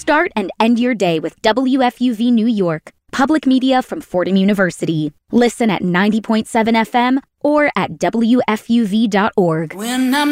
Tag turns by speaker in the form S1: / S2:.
S1: Start and end your day with WFUV New York, public media from Fordham University. Listen at 90.7 FM or at WFUV.org.
S2: When I'm